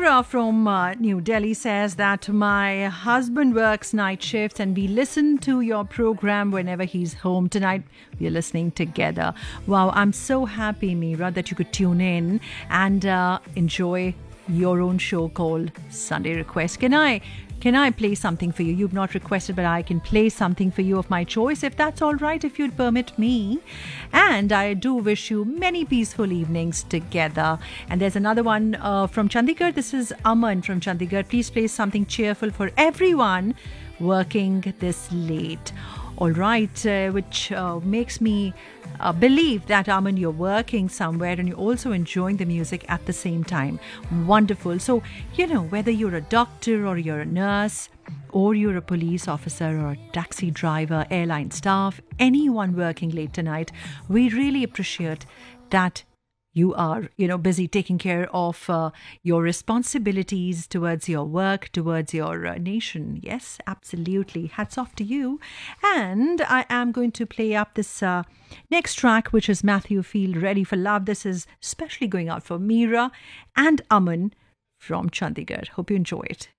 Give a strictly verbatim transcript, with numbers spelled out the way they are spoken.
Meera from uh, New Delhi says that my husband works night shifts and we listen to your program whenever he's home. Tonight, we're listening together. Wow, I'm so happy, Meera, that you could tune in and uh, enjoy your own show called Sunday Request. Can I can I play something for you? You've not requested, but I can play something for you of my choice, if that's all right, if you'd permit me. And I do wish you many peaceful evenings together. And there's another one uh, from Chandigarh. This is Aman from Chandigarh. Please play something cheerful for everyone working this late. All right, uh, which uh, makes me uh, believe that, Aman, you're working somewhere and you're also enjoying the music at the same time. Wonderful. So, you know, whether you're a doctor or you're a nurse or you're a police officer or a taxi driver, airline staff, anyone working late tonight, we really appreciate that you are, you know, busy taking care of uh, your responsibilities towards your work, towards your uh, nation. Yes, absolutely. Hats off to you. And I am going to play up this uh, next track, which is Matthew Field, Ready for Love. This is especially going out for Meera and Aman from Chandigarh. Hope you enjoy it.